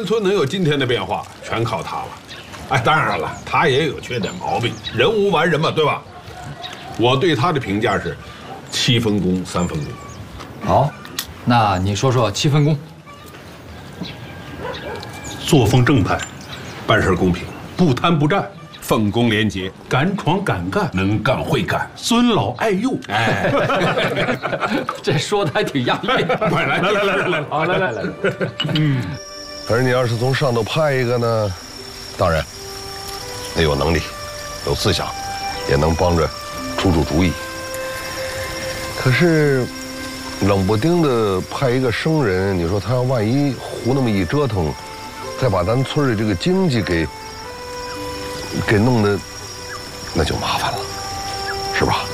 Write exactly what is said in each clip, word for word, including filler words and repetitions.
间村能有今天的变化，全靠他了。哎，当然了，他也有缺点毛病，人无完人嘛，对吧？我对他的评价是七分功三分过。 好，那你说说七分功。 作风正派， 办事公平， 不贪不占， 奉公廉洁， 敢闯敢干， 能干会干， 尊老爱幼。 哎， 这说的还挺押韵。 快来来来来来来， 好，来来来， 嗯，可是你要是从上头派一个呢，当然，那有能力，有思想，也能帮着出出主意。可是，冷不丁的派一个生人，你说他要万一胡那么一折腾，再把咱村里这个经济给给弄得，那就麻烦了，是吧？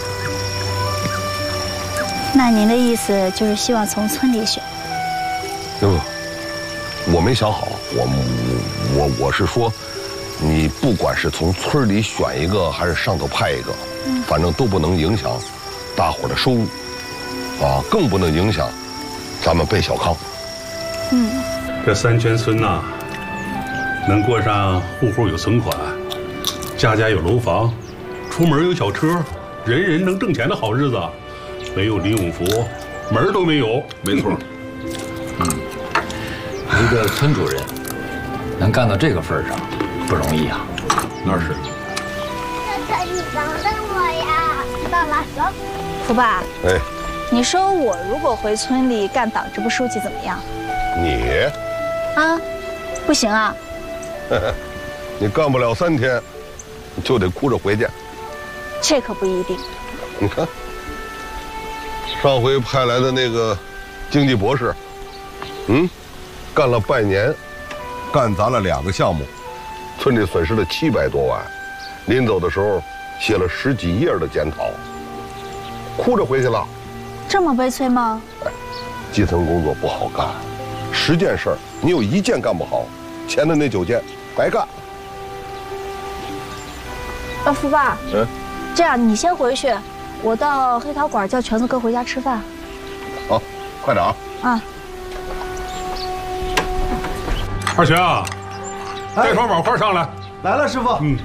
那您的意思就是希望从村里选？ 不，我没想好，我我我是说，你不管是从村里选一个，还是上头派一个，嗯、反正都不能影响大伙儿的收入，啊，更不能影响咱们背小康。 嗯， 这三全村呐、啊，能过上户户有存款，家家有楼房，出门有小车，人人能挣钱的好日子，没有李永福，门儿都没有。 没错。 嗯，一个村主任能干到这个份上，不容易啊。 那是。 这可你等等我呀！到了，走。福爸。 哎。 你说我如果回村里干党支部书记怎么样？ 你？ 啊，不行啊。 你干不了三天，就得哭着回去。 这可不一定。 你看，上回派来的那个经济博士，嗯，干了半年，干砸了两个项目，村里损失了七百多万，临走的时候写了十几页的检讨，哭着回去了。 这么悲催吗？ 哎，基层工作不好干，十件事儿你有一件干不好，前的那九件白干。 啊，福爸， 嗯， 这样你先回去，我到黑桃馆叫全子哥回家吃饭。 好，快点啊！ 啊， 二全啊，带双碗筷上来。 来了，师傅。 嗯。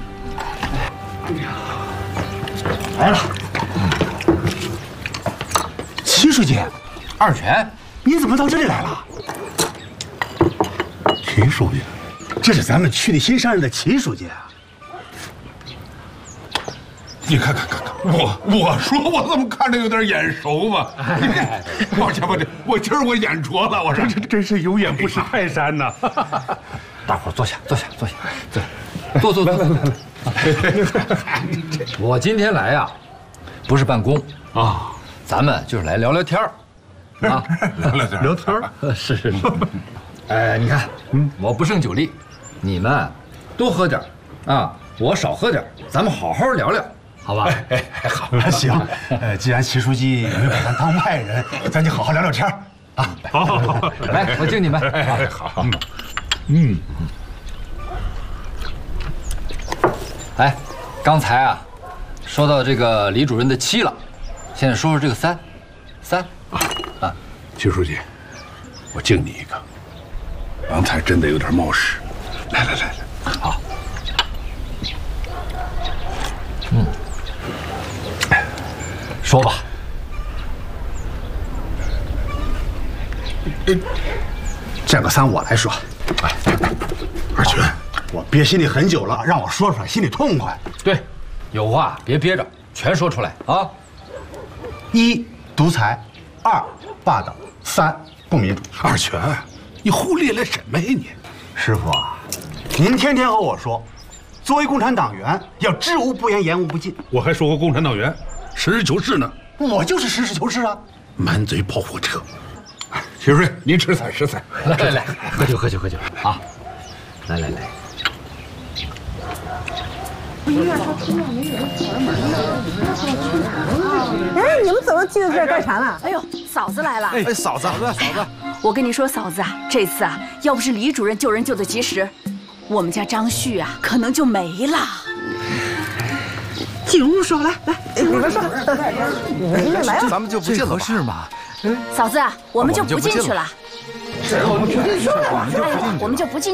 来了。齐书记， 二全， 你怎么到这里来了？ 齐书记， 这是咱们区的新上任的齐书记啊。 你看看看看，我我说我怎么看着有点眼熟嘛？抱歉抱歉，我今儿我眼拙了，我说这真是有眼不识泰山呐！ 大伙儿坐下，坐下，坐下，坐，坐坐坐坐。我今天来呀，不是办公啊。咱们就是来聊聊天儿，啊， 聊聊天， 聊天儿， 是是是。哎，你看，嗯，我不胜酒力，你们多喝点啊，我少喝点，咱们好好聊聊，好吧？ 哎哎，好，行。呃，既然齐书记没把咱当外人，咱就好好聊聊天儿啊。 好好好， 来，我敬你们。 哎，好， 嗯。 哎，刚才啊，说到这个李主任的七了。现在说说这个三，三啊啊， 齐书记，我敬你一个，刚才真的有点冒失。来来来来， 好，嗯，说吧。 这个三我来说。 哎，二全， 我憋心里很久了，让我说出来，心里痛快。 对，有话别憋着，全说出来啊。 一独裁，二霸道，三不民主。 二全，你胡咧咧什么呀你？ 师傅啊，您天天和我说，作为共产党员要知无不言，言无不尽。 我还说过共产党员，实事求是呢。 我就是实事求是啊。 满嘴跑火车。齐书记，您吃菜吃菜。 来来来，喝酒喝酒喝酒啊！来来来。 哎，你们怎么聚在这儿干啥呢？ 哎呦，嫂子来了！ 哎，嫂子，嫂子，嫂子， 我跟你说，嫂子啊，这次啊，要不是李主任救人救得及时，我们家张旭啊，可能就没了。 进屋说，来来，里边说，你们来啊！ 咱们就不进了，合适吗？ 嫂子，我们就不进去了。 我们不进去了， 哎呀，我们就不进。